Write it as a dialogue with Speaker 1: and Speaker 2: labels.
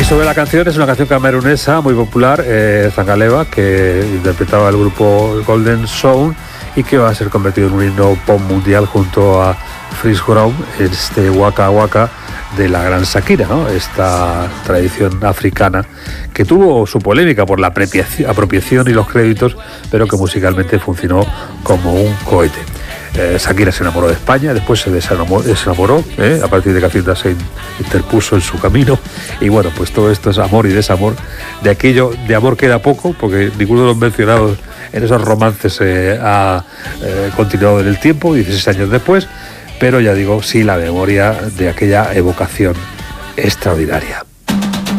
Speaker 1: sobre la canción, es una canción camerunesa muy popular, Zangaleva, que interpretaba el grupo Golden Sound y que va a ser convertido en un himno pop mundial junto a Freeze Ground, este Waka Waka de la gran Shakira, ¿no? Esta tradición africana que tuvo su polémica por la apropiación y los créditos, pero que musicalmente funcionó como un cohete. Shakira se enamoró de España, después se desenamoró, a partir de que Hacienda se interpuso en su camino, y bueno, pues todo esto es amor y desamor. De aquello de amor queda poco, porque ninguno de los mencionados en esos romances ha continuado en el tiempo, 16 años después, pero ya digo, sí la memoria de aquella evocación extraordinaria.